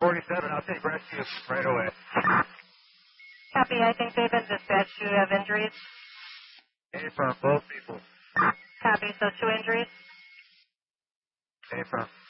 47, I'll take rescue right away. Copy, I think they've been dispatched. Do you have injuries? Affirm, both people. Copy, so 2 injuries? Affirm.